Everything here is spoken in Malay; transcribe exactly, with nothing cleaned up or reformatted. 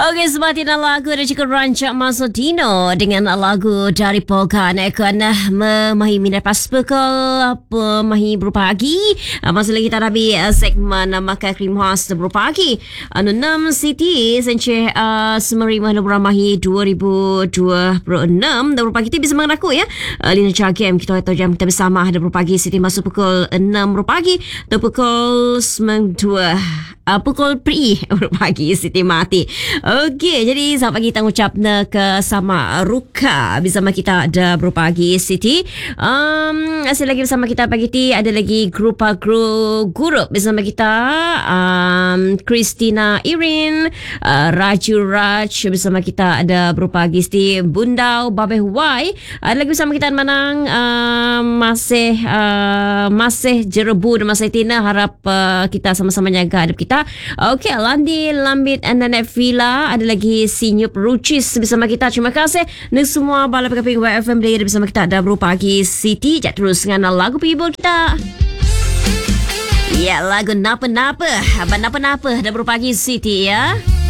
Okey, sebahagian lagu dan juga rancak Mas Dino dengan lagu dari Polkan akan memahi minat pas pukul pemahi berpagi. Masa lagi kita rabi segmen makan krim khas berpagi. Anu enam City Senceh Semeri Mahlu Beramahi dua ribu dua puluh enam. Dan berpagi kita bisa mengaku ya. Lina Jagem kita tahu jam kita bersama ada berpagi City masuk pukul enam berpagi atau pukul sembilan dua uh, pukul pri berpagi Siti mati. Okey, jadi selamat pagi kita ucap ke sama Ruka bersama kita ada berpagi Siti. Um, masih lagi bersama kita pagi ti ada lagi grupa guru guru bersama kita um, Christina Irin, uh, Raju Raj bersama kita ada berpagi Siti Bundau Babeh Y. Ada lagi bersama kita Manang uh, masih uh, masih jerebu dan masih Tina harap uh, kita sama-sama jaga adab kita. Okey, Landi Lambit and Nenek Villa ada lagi Sinyup Rucis bersama kita. Terima kasih dan semua bala pekaping Y F M Day bersama kita ada berpagi City. Jat terus dengan lagu people kita. Ya, lagu napa-napa. Abang napa-napa ada berpagi City ya.